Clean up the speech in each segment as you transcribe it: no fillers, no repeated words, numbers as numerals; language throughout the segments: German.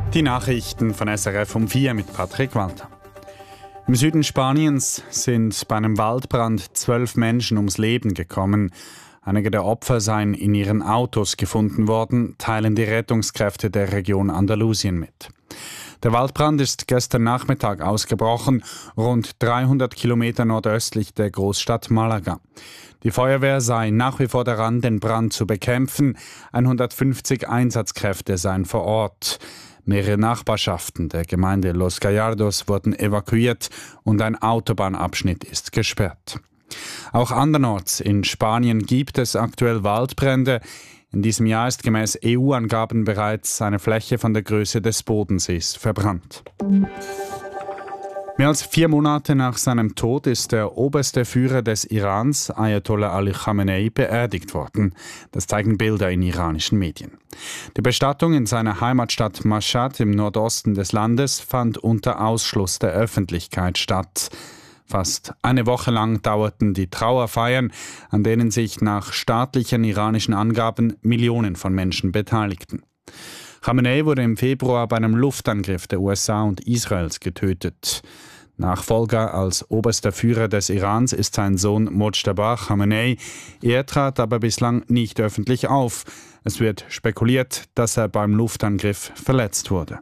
Die Nachrichten von SRF um 4 mit Patrick Walter. Im Süden Spaniens sind bei einem Waldbrand 12 Menschen ums Leben gekommen. Einige der Opfer seien in ihren Autos gefunden worden, teilen die Rettungskräfte der Region Andalusien mit. Der Waldbrand ist gestern Nachmittag ausgebrochen, rund 300 Kilometer nordöstlich der Großstadt Malaga. Die Feuerwehr sei nach wie vor daran, den Brand zu bekämpfen. 150 Einsatzkräfte seien vor Ort. Mehrere Nachbarschaften der Gemeinde Los Gallardos wurden evakuiert und ein Autobahnabschnitt ist gesperrt. Auch andernorts in Spanien gibt es aktuell Waldbrände. In diesem Jahr ist gemäß EU-Angaben bereits eine Fläche von der Größe des Bodensees verbrannt. Mehr als 4 Monate nach seinem Tod ist der oberste Führer des Irans, Ayatollah Ali Khamenei, beerdigt worden. Das zeigen Bilder in iranischen Medien. Die Bestattung in seiner Heimatstadt Mashhad im Nordosten des Landes fand unter Ausschluss der Öffentlichkeit statt. Fast eine Woche lang dauerten die Trauerfeiern, an denen sich nach staatlichen iranischen Angaben Millionen von Menschen beteiligten. Khamenei wurde im Februar bei einem Luftangriff der USA und Israels getötet. Nachfolger als oberster Führer des Irans ist sein Sohn Mojtaba Khamenei. Er trat aber bislang nicht öffentlich auf. Es wird spekuliert, dass er beim Luftangriff verletzt wurde.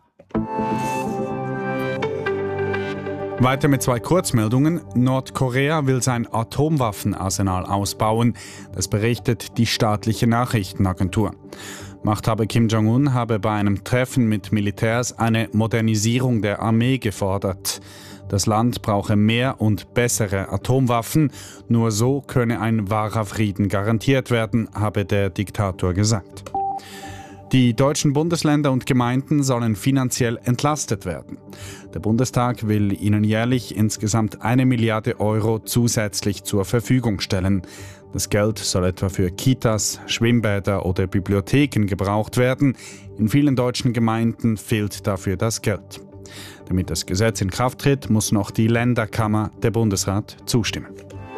Weiter mit 2 Kurzmeldungen. Nordkorea will sein Atomwaffenarsenal ausbauen. Das berichtet die staatliche Nachrichtenagentur. Machthaber Kim Jong-un habe bei einem Treffen mit Militärs eine Modernisierung der Armee gefordert. Das Land brauche mehr und bessere Atomwaffen. Nur so könne ein wahrer Frieden garantiert werden, habe der Diktator gesagt. Die deutschen Bundesländer und Gemeinden sollen finanziell entlastet werden. Der Bundestag will ihnen jährlich insgesamt 1 Milliarde Euro zusätzlich zur Verfügung stellen. Das Geld soll etwa für Kitas, Schwimmbäder oder Bibliotheken gebraucht werden. In vielen deutschen Gemeinden fehlt dafür das Geld. Damit das Gesetz in Kraft tritt, muss noch die Länderkammer, der Bundesrat, zustimmen.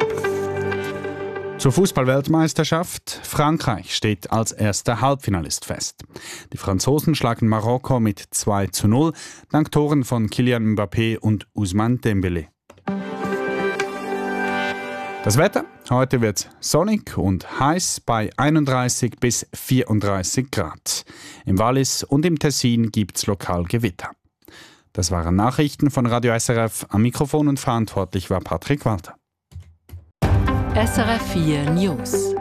Zur Fußball-Weltmeisterschaft. Frankreich steht als erster Halbfinalist fest. Die Franzosen schlagen Marokko mit 2:0, dank Toren von Kylian Mbappé und Ousmane Dembélé. Das Wetter? Heute wird es sonnig und heiß bei 31 bis 34 Grad. Im Wallis und im Tessin gibt es lokal Gewitter. Das waren Nachrichten von Radio SRF. Am Mikrofon und verantwortlich war Patrick Walter. SRF 4 News.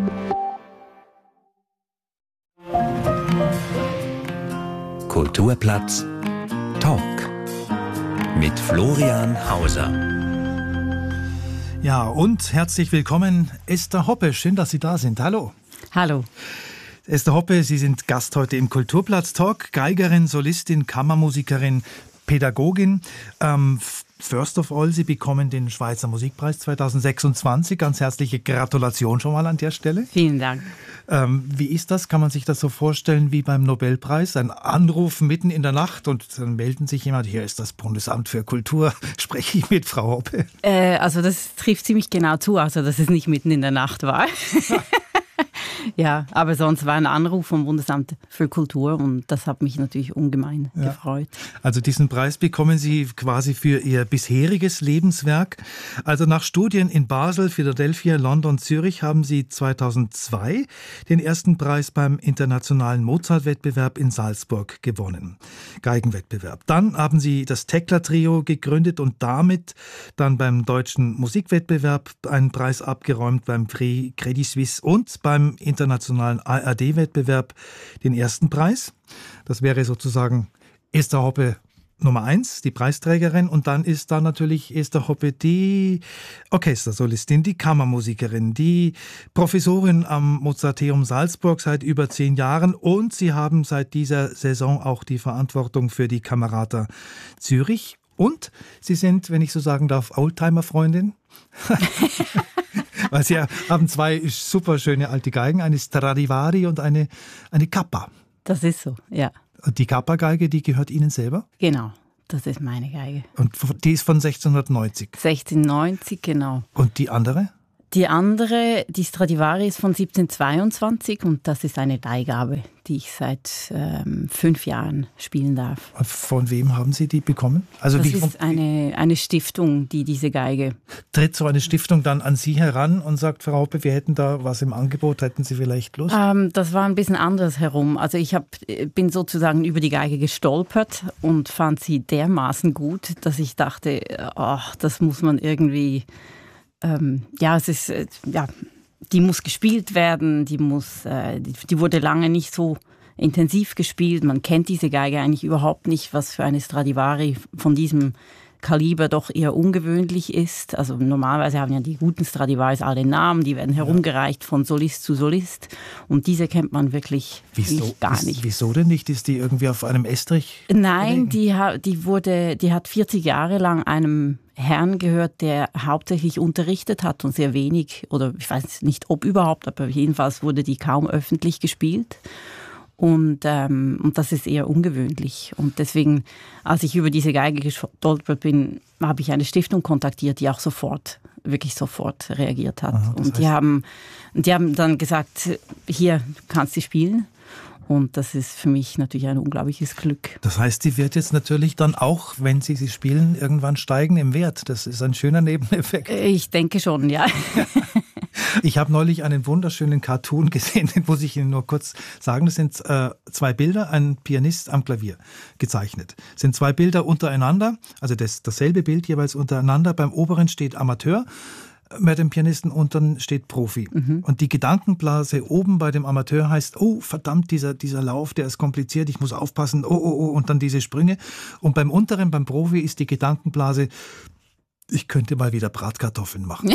Kulturplatz Talk mit Florian Hauser. Ja, und herzlich willkommen, Esther Hoppe. Schön, dass Sie da sind. Hallo. Hallo. Esther Hoppe, Sie sind Gast heute im Kulturplatz Talk. Geigerin, Solistin, Kammermusikerin, Pädagogin. First of all, Sie bekommen den Schweizer Musikpreis 2026. Ganz herzliche Gratulation schon mal an der Stelle. Vielen Dank. Wie ist das? Kann man sich das so vorstellen wie beim Nobelpreis? Ein Anruf mitten in der Nacht und dann melden sich jemand, hier ist das Bundesamt für Kultur, spreche ich mit Frau Hoppe? Also das trifft ziemlich genau zu, also dass es nicht mitten in der Nacht war. Ja, aber sonst war ein Anruf vom Bundesamt für Kultur und das hat mich natürlich ungemein gefreut. Also diesen Preis bekommen Sie quasi für Ihr bisheriges Lebenswerk. Also nach Studien in Basel, Philadelphia, London, Zürich haben Sie 2002 den ersten Preis beim internationalen Mozart-Wettbewerb in Salzburg gewonnen. Geigenwettbewerb. Dann haben Sie das Tekla-Trio gegründet und damit dann beim deutschen Musikwettbewerb einen Preis abgeräumt, beim Credit Suisse und beim internationalen ARD-Wettbewerb den ersten Preis. Das wäre sozusagen Esther Hoppe Nummer 1, die Preisträgerin. Und dann ist da natürlich Esther Hoppe die Orchestersolistin, die Kammermusikerin, die Professorin am Mozarteum Salzburg seit über 10 Jahren. Und Sie haben seit dieser Saison auch die Verantwortung für die Camerata Zürich. Und Sie sind, wenn ich so sagen darf, Oldtimer-Freundin. Weil Sie haben 2 super schöne alte Geigen, eine Stradivari und eine Kappa. Das ist so, ja. Und die Kappa-Geige, die gehört Ihnen selber? Genau, das ist meine Geige. Und die ist von 1690? 1690, genau. Und die andere? Die andere, die Stradivari, ist von 1722 und das ist eine Leihgabe, die ich seit 5 Jahren spielen darf. Von wem haben Sie die bekommen? Also das ist eine Stiftung, die diese Geige... Tritt so eine Stiftung dann an Sie heran und sagt, Frau Hoppe, wir hätten da was im Angebot, hätten Sie vielleicht Lust? Das war ein bisschen anders herum. Also ich bin sozusagen über die Geige gestolpert und fand sie dermaßen gut, dass ich dachte, das muss man irgendwie... die muss gespielt werden, die wurde lange nicht so intensiv gespielt. Man kennt diese Geige eigentlich überhaupt nicht, was für eine Stradivari von diesem Kaliber doch eher ungewöhnlich ist. Also normalerweise haben ja die guten Stradivaris alle Namen, die werden herumgereicht von Solist zu Solist und diese kennt man wirklich gar nicht. Wieso denn nicht? Ist die irgendwie auf einem Estrich? Nein, die hat 40 Jahre lang einem Herrn gehört, der hauptsächlich unterrichtet hat und sehr wenig, oder ich weiß nicht, ob überhaupt, aber jedenfalls wurde die kaum öffentlich gespielt. Und das ist eher ungewöhnlich. Und deswegen, als ich über diese Geige gestolpert bin, habe ich eine Stiftung kontaktiert, die auch wirklich sofort reagiert hat. Aha, und die haben dann gesagt, hier, du kannst sie spielen. Und das ist für mich natürlich ein unglaubliches Glück. Das heißt, die wird jetzt natürlich dann auch, wenn Sie sie spielen, irgendwann steigen im Wert. Das ist ein schöner Nebeneffekt. Ich denke schon, ja. Ich habe neulich einen wunderschönen Cartoon gesehen, den muss ich Ihnen nur kurz sagen. Das sind 2 Bilder, ein Pianist am Klavier gezeichnet. Das sind 2 Bilder untereinander, also dasselbe Bild jeweils untereinander. Beim oberen steht Amateur, bei dem Pianisten unten steht Profi. Und die Gedankenblase oben bei dem Amateur heißt, oh verdammt, dieser Lauf, der ist kompliziert, ich muss aufpassen, oh, und dann diese Sprünge. Und beim unteren, beim Profi ist die Gedankenblase, ich könnte mal wieder Bratkartoffeln machen.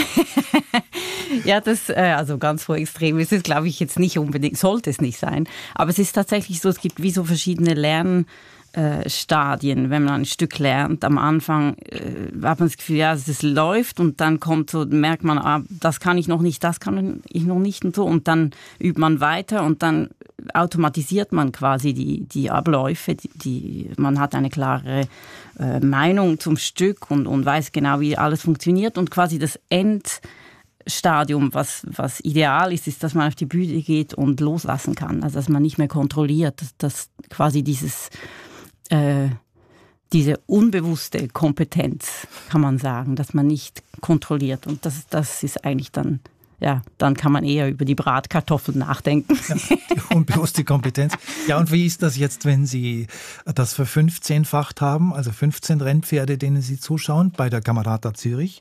Ja, also ganz so extrem ist es, glaube ich, jetzt nicht unbedingt, sollte es nicht sein. Aber es ist tatsächlich so, es gibt wie so verschiedene Lernstadien, wenn man ein Stück lernt. Am Anfang hat man das Gefühl, ja, es läuft und dann merkt man, das kann ich noch nicht, das kann ich noch nicht und so. Und dann übt man weiter und dann automatisiert man quasi die Abläufe. Man hat eine klare Meinung zum Stück und weiß genau, wie alles funktioniert. Und quasi das Endstadium, was ideal ist, dass man auf die Bühne geht und loslassen kann. Also dass man nicht mehr kontrolliert, dass quasi diese unbewusste Kompetenz, kann man sagen, dass man nicht kontrolliert. Und das ist eigentlich dann, ja, dann kann man eher über die Bratkartoffeln nachdenken. Ja, die unbewusste Kompetenz. Ja, und wie ist das jetzt, wenn Sie das ver-15-facht haben, also 15 Rennpferde, denen Sie zuschauen, bei der Camerata Zürich?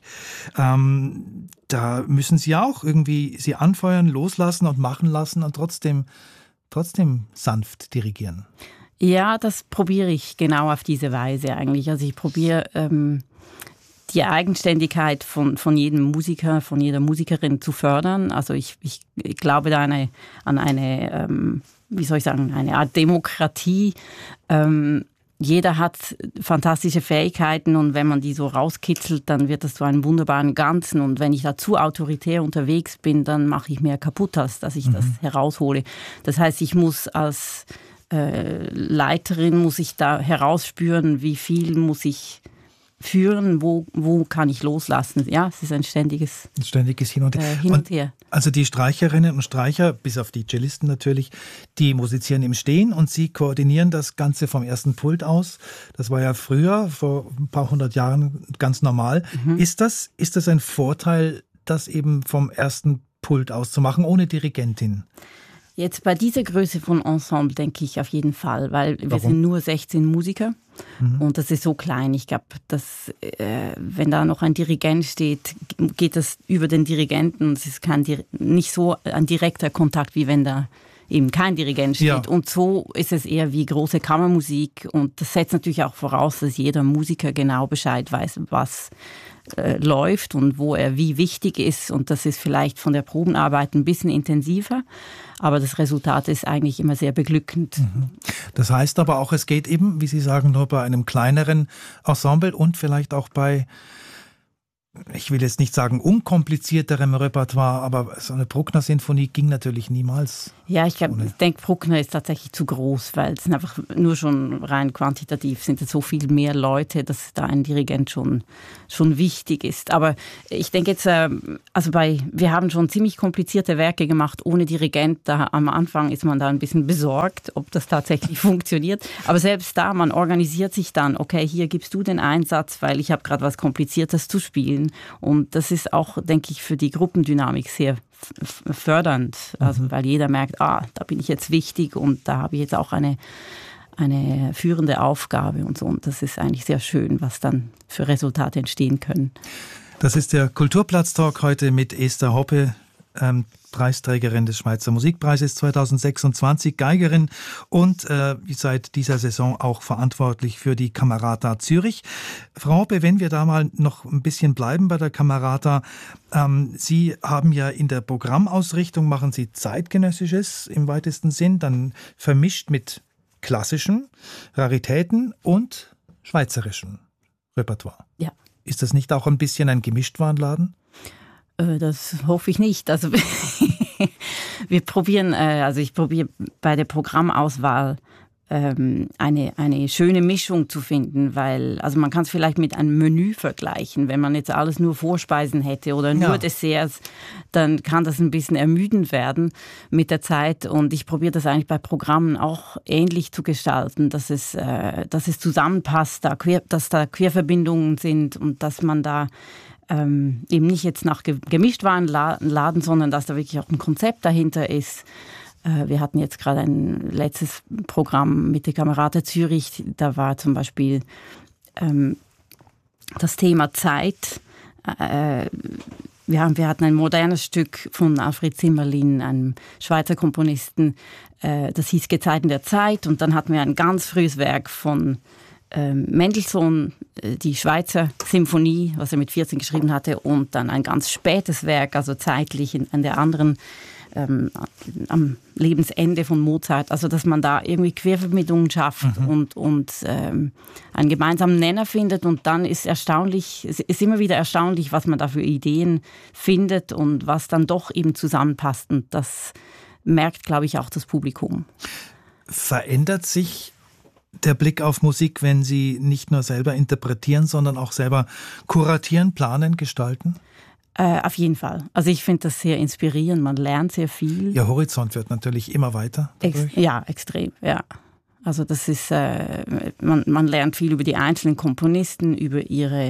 Da müssen Sie auch irgendwie sie anfeuern, loslassen und machen lassen und trotzdem sanft dirigieren. Ja, das probiere ich genau auf diese Weise eigentlich. Also ich probiere die Eigenständigkeit von jedem Musiker, von jeder Musikerin zu fördern. Also ich glaube da an eine Art Demokratie. Jeder hat fantastische Fähigkeiten und wenn man die so rauskitzelt, dann wird das zu einem wunderbaren Ganzen. Und wenn ich da zu autoritär unterwegs bin, dann mache ich mehr kaputt, als dass ich das heraushole. Das heißt, ich muss als Leiterin muss ich da herausspüren, wie viel muss ich führen, wo kann ich loslassen. Ja, es ist ein ständiges Hin und Her. Also die Streicherinnen und Streicher, bis auf die Cellisten natürlich, die musizieren im Stehen und Sie koordinieren das Ganze vom ersten Pult aus. Das war ja früher, vor ein paar 100 Jahren, ganz normal. Ist das ein Vorteil, das eben vom ersten Pult aus zu machen, ohne Dirigentin? Jetzt bei dieser Größe von Ensemble denke ich auf jeden Fall, weil wir sind nur 16 Musiker und das ist so klein. Ich glaube, dass wenn da noch ein Dirigent steht, geht das über den Dirigenten und es ist nicht so ein direkter Kontakt, wie wenn da eben kein Dirigent steht. Ja. Und so ist es eher wie große Kammermusik und das setzt natürlich auch voraus, dass jeder Musiker genau Bescheid weiß, was läuft und wo er wie wichtig ist und das ist vielleicht von der Probenarbeit ein bisschen intensiver, aber das Resultat ist eigentlich immer sehr beglückend. Das heißt aber auch, es geht eben, wie Sie sagen, nur bei einem kleineren Ensemble und vielleicht auch bei ich will jetzt nicht sagen unkomplizierterem Repertoire, aber so eine Bruckner-Sinfonie ging natürlich niemals. Ja, ich denke, Bruckner ist tatsächlich zu groß, weil es sind einfach nur schon rein quantitativ sind es so viel mehr Leute, dass da ein Dirigent schon wichtig ist. Aber ich denke jetzt, wir haben schon ziemlich komplizierte Werke gemacht ohne Dirigent. Da am Anfang ist man da ein bisschen besorgt, ob das tatsächlich funktioniert. Aber selbst da, man organisiert sich dann, okay, hier gibst du den Einsatz, weil ich habe gerade was Kompliziertes zu spielen. Und das ist auch, denke ich, für die Gruppendynamik sehr fördernd, also weil jeder merkt, da bin ich jetzt wichtig und da habe ich jetzt auch eine führende Aufgabe und so. Und das ist eigentlich sehr schön, was dann für Resultate entstehen können. Das ist der Kulturplatz-Talk heute mit Esther Hoppe, Preisträgerin des Schweizer Musikpreises 2026, Geigerin und seit dieser Saison auch verantwortlich für die Camerata Zürich. Frau Hoppe, wenn wir da mal noch ein bisschen bleiben bei der Camerata, Sie haben ja in der Programmausrichtung, machen Sie zeitgenössisches im weitesten Sinn, dann vermischt mit klassischen Raritäten und schweizerischen Repertoire. Ja. Ist das nicht auch ein bisschen ein Gemischtwarenladen? Das hoffe ich nicht. Also ich probiere bei der Programmauswahl eine schöne Mischung zu finden, weil, also man kann es vielleicht mit einem Menü vergleichen. Wenn man jetzt alles nur Vorspeisen hätte oder nur Desserts, dann kann das ein bisschen ermüdend werden mit der Zeit. Und ich probiere das eigentlich bei Programmen auch ähnlich zu gestalten, dass es zusammenpasst, dass da Querverbindungen sind und dass man da eben nicht jetzt nach Gemischtwarenladen, sondern dass da wirklich auch ein Konzept dahinter ist. Wir hatten jetzt gerade ein letztes Programm mit der Camerata Zürich, da war zum Beispiel das Thema Zeit. Wir hatten ein modernes Stück von Alfred Zimmerlin, einem Schweizer Komponisten, das hieß Gezeiten der Zeit, und dann hatten wir ein ganz frühes Werk von Mendelssohn, die Schweizer Symphonie, was er mit 14 geschrieben hatte, und dann ein ganz spätes Werk, also zeitlich an der anderen, am Lebensende von Mozart, also dass man da irgendwie Querverbindungen schafft und einen gemeinsamen Nenner findet, und dann ist immer wieder erstaunlich, was man da für Ideen findet und was dann doch eben zusammenpasst, und das merkt, glaube ich, auch das Publikum. Verändert sich der Blick auf Musik, wenn Sie nicht nur selber interpretieren, sondern auch selber kuratieren, planen, gestalten? Auf jeden Fall. Also ich finde das sehr inspirierend, man lernt sehr viel. Ihr Horizont wird natürlich immer weiter. Ja, extrem, ja. Also das ist, man lernt viel über die einzelnen Komponisten, über ihre,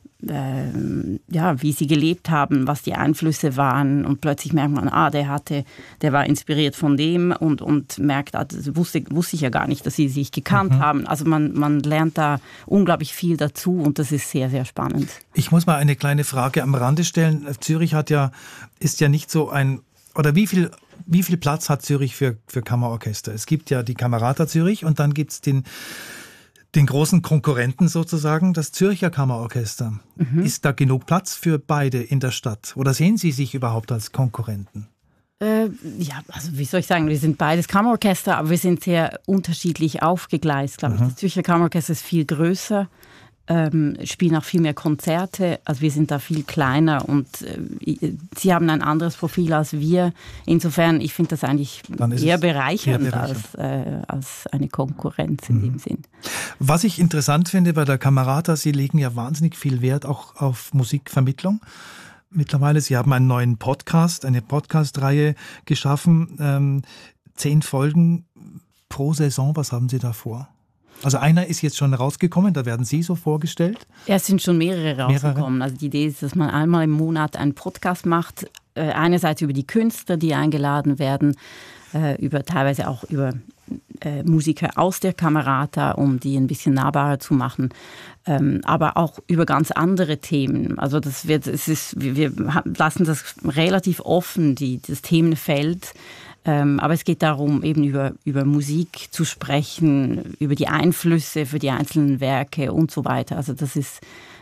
wie sie gelebt haben, was die Einflüsse waren, und plötzlich merkt man, der war inspiriert von dem, und merkt, das wusste ich ja gar nicht, dass sie sich gekannt haben. Also man lernt da unglaublich viel dazu, und das ist sehr, sehr spannend. Ich muss mal eine kleine Frage am Rande stellen. Zürich ist ja nicht so oder wie viel Platz hat Zürich für Kammerorchester? Es gibt ja die Camerata Zürich, und dann gibt es den großen Konkurrenten sozusagen, das Zürcher Kammerorchester. Ist da genug Platz für beide in der Stadt? Oder sehen Sie sich überhaupt als Konkurrenten? Also wie soll ich sagen, wir sind beides Kammerorchester, aber wir sind sehr unterschiedlich aufgegleist, glaube ich. Das Zürcher Kammerorchester ist viel größer, spielen auch viel mehr Konzerte, also wir sind da viel kleiner, und sie haben ein anderes Profil als wir. Insofern, ich finde das eigentlich eher bereichernd als eine Konkurrenz in dem Sinn. Was ich interessant finde bei der Camerata, Sie legen ja wahnsinnig viel Wert auch auf Musikvermittlung. Mittlerweile, Sie haben einen neuen Podcast, eine Podcast-Reihe geschaffen, 10 Folgen pro Saison. Was haben Sie da vor? Also einer ist jetzt schon rausgekommen, da werden Sie so vorgestellt? Ja, es sind schon mehrere rausgekommen. Also die Idee ist, dass man einmal im Monat einen Podcast macht, einerseits über die Künstler, die eingeladen werden, teilweise auch über Musiker aus der Camerata, um die ein bisschen nahbarer zu machen, aber auch über ganz andere Themen. Also wir lassen das relativ offen, das Themenfeld. Aber es geht darum, eben über Musik zu sprechen, über die Einflüsse für die einzelnen Werke und so weiter. Also das ist,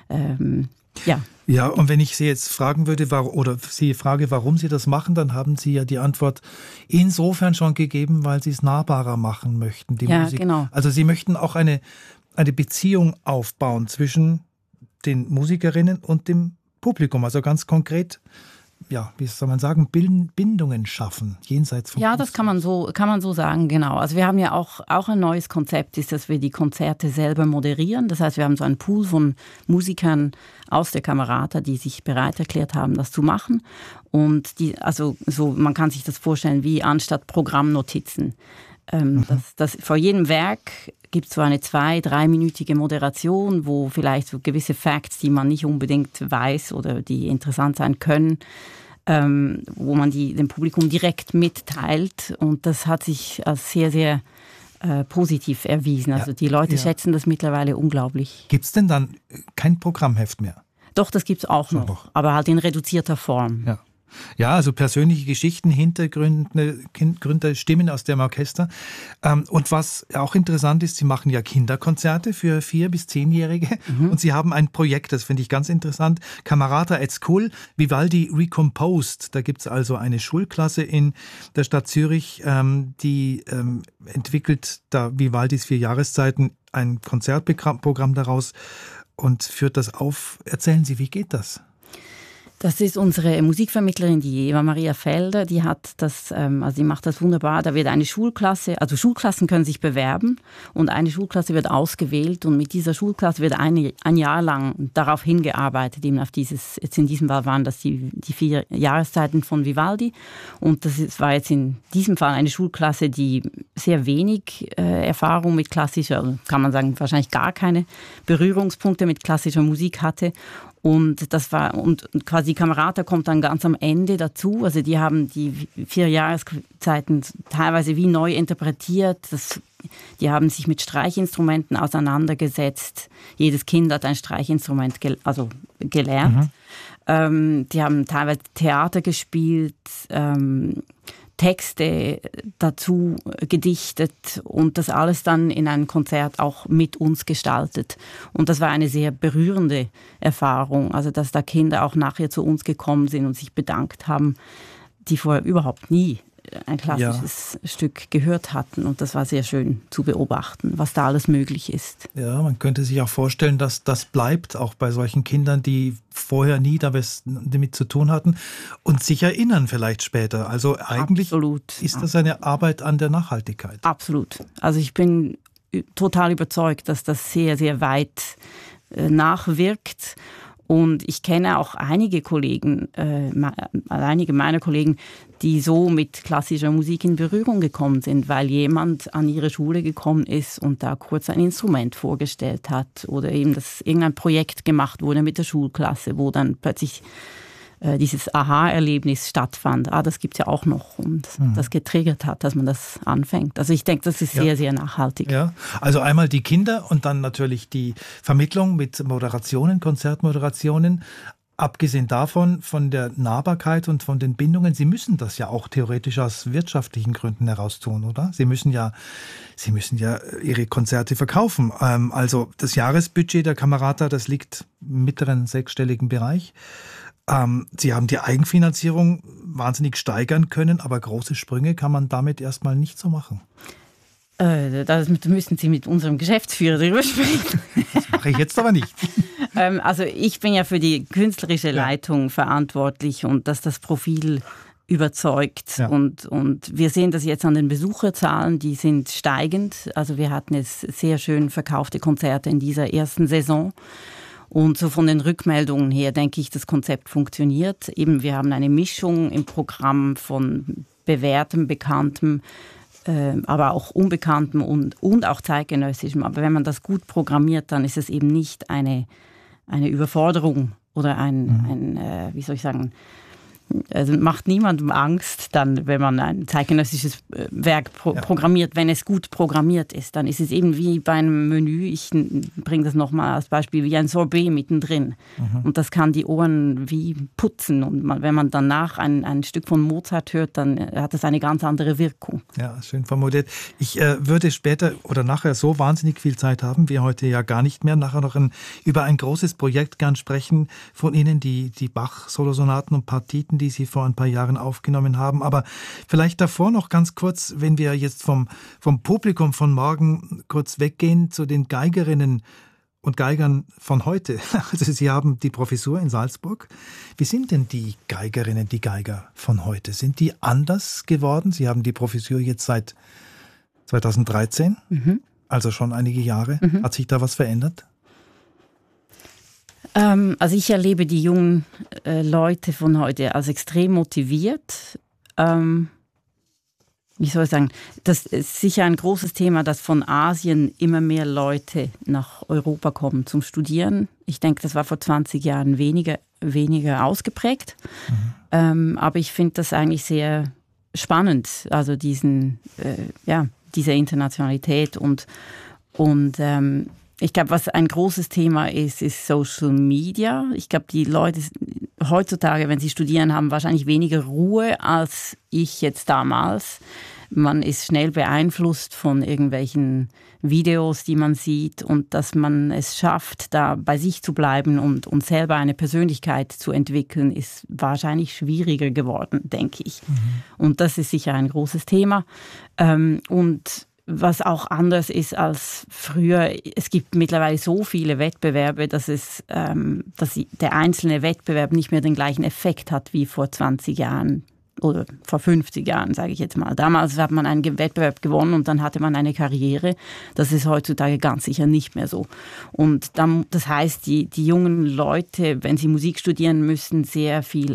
ja. Ja, und wenn ich Sie jetzt fragen würde, warum Sie das machen, dann haben Sie ja die Antwort insofern schon gegeben, weil Sie es nahbarer machen möchten, die Musik. Genau. Also Sie möchten auch eine Beziehung aufbauen zwischen den Musikerinnen und dem Publikum, also ganz konkret, ja, wie soll man sagen, Bindungen schaffen, jenseits von Ja, das kann man so sagen, genau. Also wir haben ja auch ein neues Konzept, ist, dass wir die Konzerte selber moderieren. Das heißt, wir haben so einen Pool von Musikern aus der Camerata, die sich bereit erklärt haben, das zu machen. Und man kann sich das vorstellen wie anstatt Programmnotizen. Das vor jedem Werk gibt es so eine 2-3-minütige Moderation, wo vielleicht so gewisse Facts, die man nicht unbedingt weiß oder die interessant sein können, wo man dem Publikum direkt mitteilt. Und das hat sich als sehr, sehr positiv erwiesen. Also die Leute schätzen das mittlerweile unglaublich. Gibt es denn dann kein Programmheft mehr? Doch, das gibt es auch noch, aber halt in reduzierter Form. Ja, also persönliche Geschichten, Hintergründe, Stimmen aus dem Orchester. Und was auch interessant ist, Sie machen ja Kinderkonzerte für 4- bis 10-Jährige. Und Sie haben ein Projekt, das finde ich ganz interessant, Camerata at School, Vivaldi Recomposed. Da gibt es also eine Schulklasse in der Stadt Zürich, die entwickelt da Vivaldis 4 Jahreszeiten ein Konzertprogramm daraus und führt das auf. Erzählen Sie, wie geht das? Das ist unsere Musikvermittlerin, die Eva Maria Felder, die hat das, die macht das wunderbar. Da wird eine Schulklasse, also Schulklassen können sich bewerben und eine Schulklasse wird ausgewählt und mit dieser Schulklasse wird ein Jahr lang darauf hingearbeitet, eben auf jetzt in diesem Fall waren das die 4 Jahreszeiten von Vivaldi und war jetzt in diesem Fall eine Schulklasse, die sehr wenig Erfahrung mit klassischer, kann man sagen, wahrscheinlich gar keine Berührungspunkte mit klassischer Musik hatte. Und quasi die Camerata kommt dann ganz am Ende dazu. Also die haben die 4 Jahreszeiten teilweise wie neu interpretiert. Die haben sich mit Streichinstrumenten auseinandergesetzt. Jedes Kind hat ein Streichinstrument gelernt. Die haben teilweise Theater gespielt, Texte dazu gedichtet und das alles dann in einem Konzert auch mit uns gestaltet. Und das war eine sehr berührende Erfahrung, also dass da Kinder auch nachher zu uns gekommen sind und sich bedankt haben, die vorher überhaupt nie ein klassisches Stück gehört hatten. Und das war sehr schön zu beobachten, was da alles möglich ist. Ja, man könnte sich auch vorstellen, dass das bleibt, auch bei solchen Kindern, die vorher nie damit zu tun hatten und sich erinnern vielleicht später. Also eigentlich ist das eine Arbeit an der Nachhaltigkeit. Absolut. Also ich bin total überzeugt, dass das sehr, sehr weit nachwirkt. Und ich kenne auch einige meiner Kollegen, die so mit klassischer Musik in Berührung gekommen sind, weil jemand an ihre Schule gekommen ist und da kurz ein Instrument vorgestellt hat oder eben, dass irgendein Projekt gemacht wurde mit der Schulklasse, wo dann plötzlich dieses Aha-Erlebnis stattfand. Das gibt es ja auch noch und das getriggert hat, dass man das anfängt. Also ich denke, das ist sehr, sehr nachhaltig. Ja, also einmal die Kinder und dann natürlich die Vermittlung mit Moderationen, Konzertmoderationen. Abgesehen davon, von der Nahbarkeit und von den Bindungen, Sie müssen das ja auch theoretisch aus wirtschaftlichen Gründen heraus tun, oder? Sie müssen ja Ihre Konzerte verkaufen. Also das Jahresbudget der Camerata, das liegt im mittleren 6-stelligen Bereich. Sie haben die Eigenfinanzierung wahnsinnig steigern können, aber große Sprünge kann man damit erstmal nicht so machen. Da müssen Sie mit unserem Geschäftsführer darüber sprechen. Das mache ich jetzt aber nicht. Also ich bin ja für die künstlerische Leitung verantwortlich und dass das Profil überzeugt. Ja. Und wir sehen das jetzt an den Besucherzahlen, die sind steigend. Also wir hatten jetzt sehr schön verkaufte Konzerte in dieser ersten Saison. Und so von den Rückmeldungen her denke ich, das Konzept funktioniert. Eben, wir haben eine Mischung im Programm von bewährtem, bekanntem, aber auch unbekanntem und auch zeitgenössischem. Aber wenn man das gut programmiert, dann ist es eben nicht eine Überforderung oder wie soll ich sagen, also macht niemandem Angst, dann, wenn man ein zeitgenössisches Werk programmiert, wenn es gut programmiert ist, dann ist es eben wie bei einem Menü, ich bringe das nochmal als Beispiel, wie ein Sorbet mittendrin. Und das kann die Ohren wie putzen. Und wenn man danach ein Stück von Mozart hört, dann hat das eine ganz andere Wirkung. Ja, schön formuliert. Ich würde später oder nachher so wahnsinnig viel Zeit haben, wir heute ja gar nicht mehr, nachher noch über ein großes Projekt gern sprechen von Ihnen, die Bach-Solosonaten und Partiten, die Sie vor ein paar Jahren aufgenommen haben. Aber vielleicht davor noch ganz kurz, wenn wir jetzt vom Publikum von morgen kurz weggehen zu den Geigerinnen und Geigern von heute. Also Sie haben die Professur in Salzburg. Wie sind denn die Geigerinnen, die Geiger von heute? Sind die anders geworden? Sie haben die Professur jetzt seit 2013, also schon einige Jahre. Hat sich da was verändert? Also ich erlebe die jungen Leute von heute als extrem motiviert. Wie soll ich sagen, das ist sicher ein großes Thema, dass von Asien immer mehr Leute nach Europa kommen zum Studieren. Ich denke, das war vor 20 Jahren weniger ausgeprägt. Aber ich finde das eigentlich sehr spannend, also diese Internationalität und ich glaube, was ein großes Thema ist Social Media. Ich glaube, die Leute heutzutage, wenn sie studieren, haben wahrscheinlich weniger Ruhe als ich jetzt damals. Man ist schnell beeinflusst von irgendwelchen Videos, die man sieht, und dass man es schafft, da bei sich zu bleiben und selber eine Persönlichkeit zu entwickeln, ist wahrscheinlich schwieriger geworden, denke ich. Und das ist sicher ein großes Thema. Und was auch anders ist als früher, es gibt mittlerweile so viele Wettbewerbe, dass der einzelne Wettbewerb nicht mehr den gleichen Effekt hat wie vor 20 Jahren oder vor 50 Jahren, sage ich jetzt mal. Damals hat man einen Wettbewerb gewonnen und dann hatte man eine Karriere. Das ist heutzutage ganz sicher nicht mehr so. Und dann, das heißt, die jungen Leute, wenn sie Musik studieren, müssen sehr viel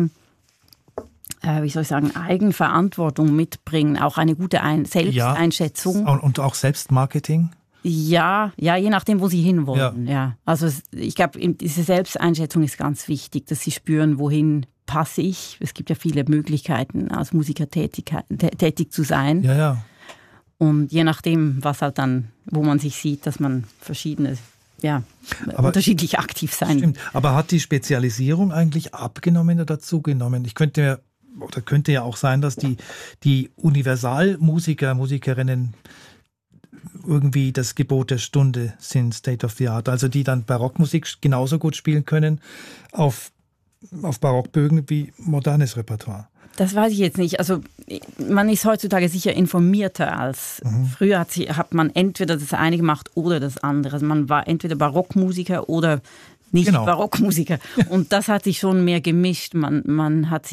Eigenverantwortung mitbringen, auch eine gute Selbsteinschätzung. Ja, und auch Selbstmarketing? Ja, je nachdem, wo sie hinwollen. Ja. Also ich glaube, diese Selbsteinschätzung ist ganz wichtig, dass sie spüren, wohin passe ich. Es gibt ja viele Möglichkeiten, als Musiker tätig zu sein. Ja. Und je nachdem, was halt dann, wo man sich sieht, dass man unterschiedlich aktiv sein. Stimmt. Aber hat die Spezialisierung eigentlich abgenommen oder zugenommen? Könnte ja auch sein, dass die Universalmusiker, Musikerinnen irgendwie das Gebot der Stunde sind, State of the Art. Also die dann Barockmusik genauso gut spielen können auf Barockbögen wie modernes Repertoire. Das weiß ich jetzt nicht. Also man ist heutzutage sicher informierter als früher. Hat man entweder das eine gemacht oder das andere. Also man war entweder Barockmusiker oder nicht Barockmusiker. Und das hat sich schon mehr gemischt. Man hat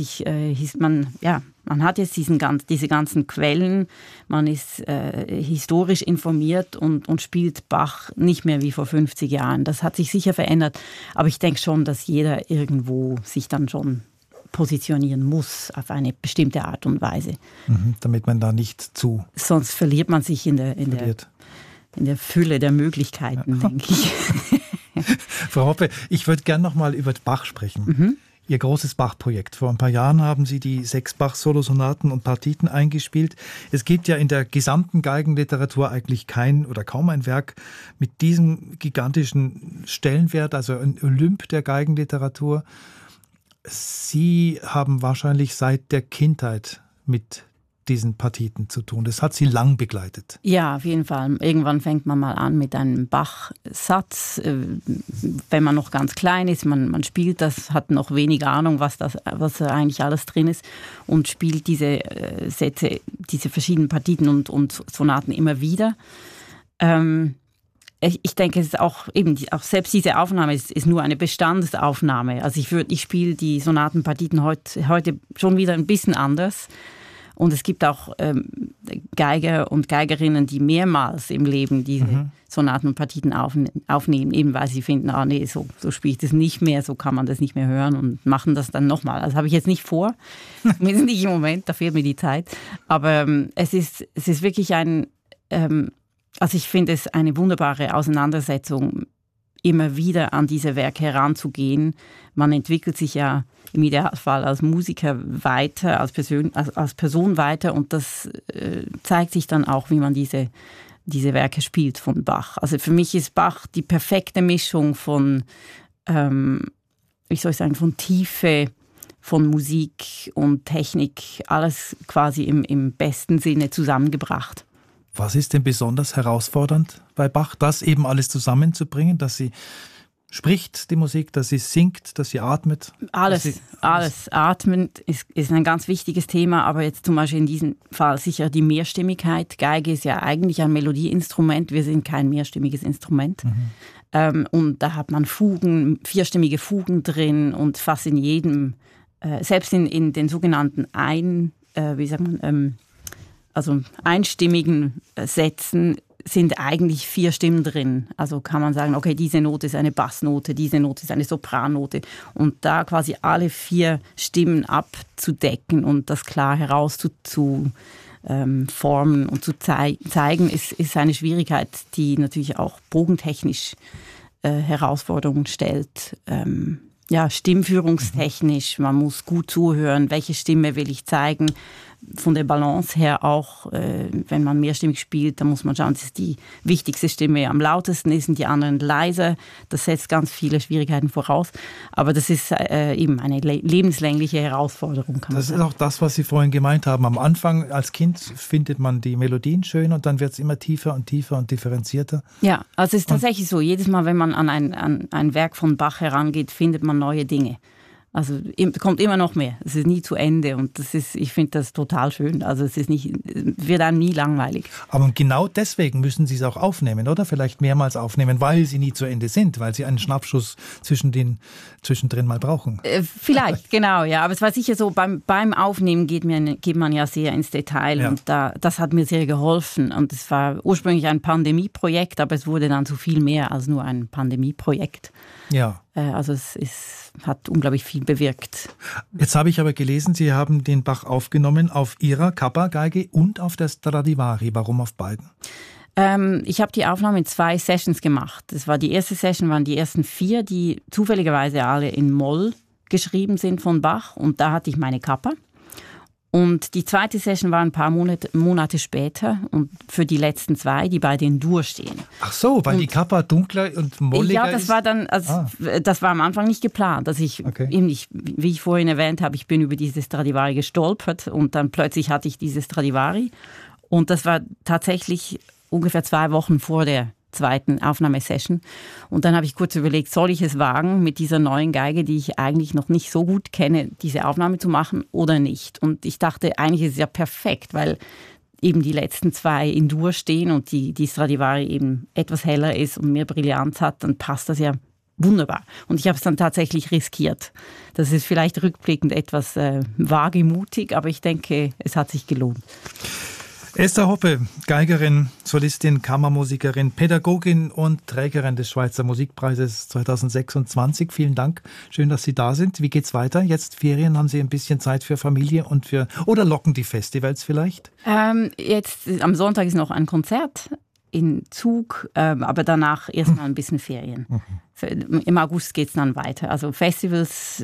jetzt diese ganzen Quellen. Man ist historisch informiert und spielt Bach nicht mehr wie vor 50 Jahren. Das hat sich sicher verändert. Aber ich denke schon, dass jeder irgendwo sich dann schon positionieren muss auf eine bestimmte Art und Weise. Damit man da nicht zu... Sonst verliert man sich in der Fülle der Möglichkeiten, denke ich. Frau Hoppe, ich würde gerne noch mal über Bach sprechen. Ihr großes Bach-Projekt. Vor ein paar Jahren haben Sie die 6 Bach-Solosonaten und Partiten eingespielt. Es gibt ja in der gesamten Geigenliteratur eigentlich kein oder kaum ein Werk mit diesem gigantischen Stellenwert, also ein Olymp der Geigenliteratur. Sie haben wahrscheinlich seit der Kindheit mit diesen Partiten zu tun. Das hat Sie lang begleitet. Ja, auf jeden Fall. Irgendwann fängt man mal an mit einem Bach-Satz. Wenn man noch ganz klein ist, man spielt das, hat noch wenig Ahnung, was eigentlich alles drin ist und spielt diese Sätze, diese verschiedenen Partiten und Sonaten immer wieder. Ich denke, es ist auch selbst diese Aufnahme ist nur eine Bestandesaufnahme. Also ich spiele die Sonatenpartiten heute schon wieder ein bisschen anders. Und es gibt auch Geiger und Geigerinnen, die mehrmals im Leben diese Sonaten und Partiten aufnehmen, eben weil sie finden, so spiele ich das nicht mehr, so kann man das nicht mehr hören und machen das dann nochmal. Das habe ich jetzt nicht vor, zumindest nicht im Moment, da fehlt mir die Zeit. Aber es ist wirklich also ich finde es eine wunderbare Auseinandersetzung, immer wieder an diese Werke heranzugehen. Man entwickelt sich ja im Idealfall als Musiker weiter, als Person weiter, und das zeigt sich dann auch, wie man diese Werke spielt von Bach. Also für mich ist Bach die perfekte Mischung von, von Tiefe, von Musik und Technik, alles quasi im besten Sinne zusammengebracht. Was ist denn besonders herausfordernd bei Bach, das eben alles zusammenzubringen, dass Sie spricht, die Musik, dass sie singt, dass sie atmet? Alles. Atmen ist ein ganz wichtiges Thema, aber jetzt zum Beispiel in diesem Fall sicher die Mehrstimmigkeit. Geige ist ja eigentlich ein Melodieinstrument, wir sind kein mehrstimmiges Instrument. Und da hat man Fugen, 4stimmige Fugen drin und fast in jedem, selbst in den sogenannten einstimmigen Sätzen sind eigentlich 4 Stimmen drin. Also kann man sagen, okay, diese Note ist eine Bassnote, diese Note ist eine Soprannote. Und da quasi alle 4 Stimmen abzudecken und das klar herauszuformen und zu zeigen, ist eine Schwierigkeit, die natürlich auch bogentechnisch Herausforderungen stellt. Stimmführungstechnisch, man muss gut zuhören, welche Stimme will ich zeigen. Von der Balance her auch, wenn man mehrstimmig spielt, dann muss man schauen, dass die wichtigste Stimme am lautesten ist und die anderen leiser. Das setzt ganz viele Schwierigkeiten voraus. Aber das ist eben eine lebenslängliche Herausforderung. Das ist auch das, was Sie vorhin gemeint haben. Am Anfang als Kind findet man die Melodien schön und dann wird es immer tiefer und tiefer und differenzierter. Ja, also es ist tatsächlich so. Jedes Mal, wenn man an ein Werk von Bach herangeht, findet man neue Dinge. Also kommt immer noch mehr. Es ist nie zu Ende und ich finde das total schön. Also wird einem nie langweilig. Aber genau deswegen müssen Sie es auch aufnehmen, oder? Vielleicht mehrmals aufnehmen, weil sie nie zu Ende sind, weil Sie einen Schnappschuss zwischendrin mal brauchen. Vielleicht, genau, ja. Aber es war sicher so, beim Aufnehmen geht man ja sehr ins Detail und das hat mir sehr geholfen. Und es war ursprünglich ein Pandemieprojekt, aber es wurde dann so viel mehr als nur ein Pandemieprojekt. Ja. Also es hat unglaublich viel bewirkt. Jetzt habe ich aber gelesen, Sie haben den Bach aufgenommen auf Ihrer Kappa-Geige und auf der Stradivari. Warum auf beiden? Ich habe die Aufnahme in 2 Sessions gemacht. Die erste Session waren die ersten 4, die zufälligerweise alle in Moll geschrieben sind von Bach. Und da hatte ich meine Kappa. Und die zweite Session war ein paar Monate später und für die letzten 2, die beide in Dur stehen. Ach so, weil die Kappa dunkler und molliger ist? Ja, das war dann, das war am Anfang nicht geplant. Dass wie ich vorhin erwähnt habe, ich bin über diese Stradivari gestolpert und dann plötzlich hatte ich diese Stradivari. Und das war tatsächlich ungefähr 2 Wochen vor der zweiten Aufnahmesession. Und dann habe ich kurz überlegt, soll ich es wagen, mit dieser neuen Geige, die ich eigentlich noch nicht so gut kenne, diese Aufnahme zu machen oder nicht? Und ich dachte, eigentlich ist es ja perfekt, weil eben die letzten 2 in Dur stehen und die Stradivari eben etwas heller ist und mehr Brillanz hat, dann passt das ja wunderbar. Und ich habe es dann tatsächlich riskiert. Das ist vielleicht rückblickend etwas wagemutig, aber ich denke, es hat sich gelohnt. Esther Hoppe, Geigerin, Solistin, Kammermusikerin, Pädagogin und Trägerin des Schweizer Musikpreises 2026. Vielen Dank. Schön, dass Sie da sind. Wie geht's weiter? Jetzt Ferien, haben Sie ein bisschen Zeit für Familie oder locken die Festivals vielleicht? Jetzt am Sonntag ist noch ein Konzert in Zug, aber danach erstmal ein bisschen Ferien. Im August geht's dann weiter. Also Festivals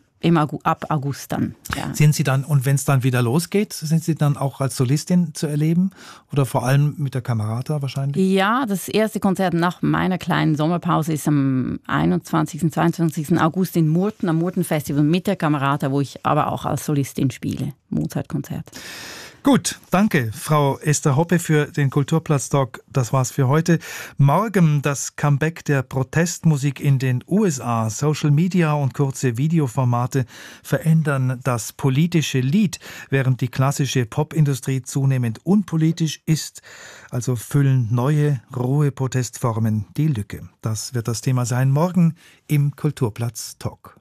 ab August dann. Ja. Sind Sie dann, und wenn es dann wieder losgeht, sind Sie dann auch als Solistin zu erleben? Oder vor allem mit der Camerata wahrscheinlich? Ja, das erste Konzert nach meiner kleinen Sommerpause ist am 21. 22. August in Murten, am Murten-Festival mit der Camerata, wo ich aber auch als Solistin spiele. Mozart-Konzert. Gut, danke, Frau Esther Hoppe, für den Kulturplatz-Talk. Das war's für heute. Morgen das Comeback der Protestmusik in den USA. Social Media und kurze Videoformate verändern das politische Lied, während die klassische Popindustrie zunehmend unpolitisch ist. Also füllen neue, rohe Protestformen die Lücke. Das wird das Thema sein morgen im Kulturplatz-Talk.